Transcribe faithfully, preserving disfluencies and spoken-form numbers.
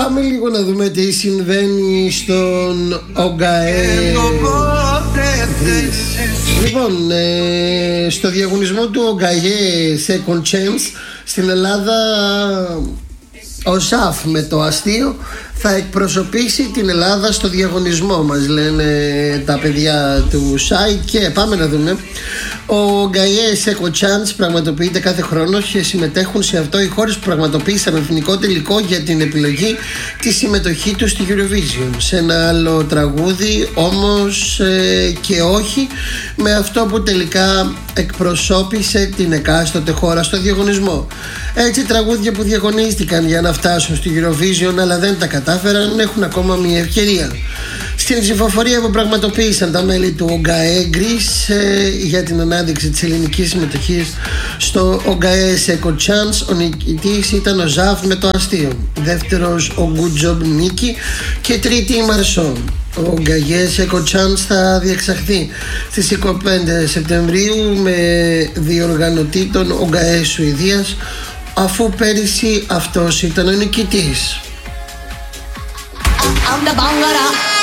Πάμε λίγο να δούμε τι συμβαίνει στον Ογκαέ. Λοιπόν, ε, στο διαγωνισμό του Ογκαέ Second Chance στην Ελλάδα, ο ΖΑΦ με το αστείο θα εκπροσωπήσει την Ελλάδα στο διαγωνισμό, μας λένε τα παιδιά του site. Και πάμε να δούμε. Ο Ογκαέ Second Chance πραγματοποιείται κάθε χρόνο και συμμετέχουν σε αυτό οι χώρες που πραγματοποίησαν εθνικό τελικό για την επιλογή τη συμμετοχή του στη Eurovision. Σε ένα άλλο τραγούδι όμως ε, και όχι με αυτό που τελικά εκπροσώπησε την εκάστοτε χώρα στο διαγωνισμό. Έτσι, τραγούδια που διαγωνίστηκαν για να φτάσουν στη Eurovision αλλά δεν τα κατάφεραν έχουν ακόμα μια ευκαιρία. Στην ψηφοφορία που πραγματοποίησαν τα μέλη του Ογκαέ Greece ε, για την ανάδειξη της ελληνικής συμμετοχής στο Ογκαέ Second Chance, ο νικητής ήταν ο ΖΑΦ με το αστείο, δεύτερος ο Good Job Νίκη και τρίτη η Μαρσόν. Ο Ογκαέ Second Chance θα διεξαχθεί στις είκοσι πέντε Σεπτεμβρίου με διοργανωτή τον Ογκαέ Σουηδίας, αφού πέρυσι αυτός ήταν ο νικητής.